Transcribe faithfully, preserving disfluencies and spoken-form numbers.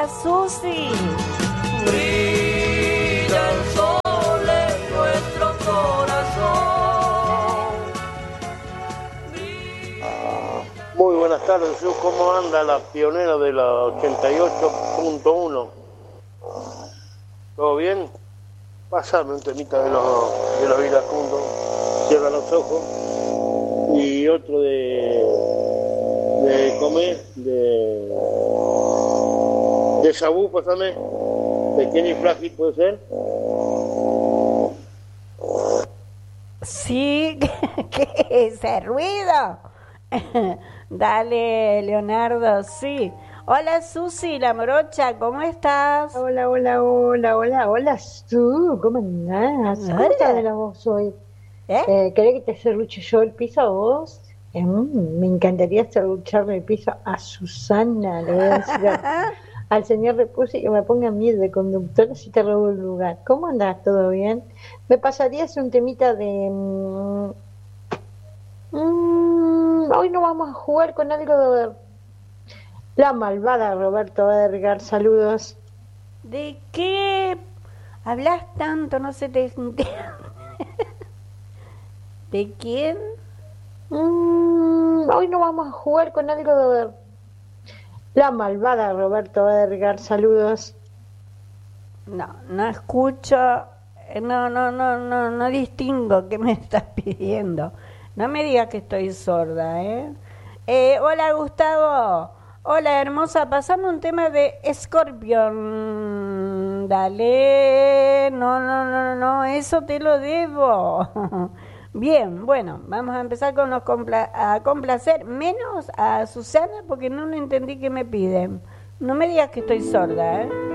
Hola, Susi. Brilla el sol en nuestro corazón. Muy buenas tardes, Sus. ¿Cómo anda la pionera de la ochenta y ocho punto uno? ¿Todo bien? Pasame un temita de los, de los iracundos. Cierra los ojos. Y otro de... de comer, de... de Sabú, pasame. Pequeño y frágil, ¿puede ser? Sí, ¿qué es ese ruido? Dale, Leonardo, sí. Hola, Susi, la morocha, ¿cómo estás? Hola, hola, hola, hola, hola, Su, ¿cómo andás? ¿Cómo estás de la voz hoy? ¿Eh? Eh, ¿Querés que te serruche yo el piso a vos? Eh, mm, me encantaría serrucharle el piso a Susana, le voy a decir a- al señor Repusi que me ponga a mí de conductora si te robo el lugar. ¿Cómo andás? ¿Todo bien? Me pasarías un temita de... mm, mm, hoy no vamos a jugar con algo de... La malvada Roberto Edgar, saludos. ¿De qué hablas tanto? No se te entiende. ¿De quién? Mm, hoy no vamos a jugar con algo de... La malvada Roberto Edgar, saludos. No, no escucho, eh, no, no, no, no, no distingo qué me estás pidiendo. No me digas que estoy sorda, ¿eh? Eh, hola, Gustavo. Hola, hermosa. Pasame un tema de Scorpion. Dale. No, no, no, no, eso te lo debo. Bien, bueno, vamos a empezar con los compla- a complacer, menos a Susana porque no le entendí qué me piden. No me digas que estoy sorda, ¿eh?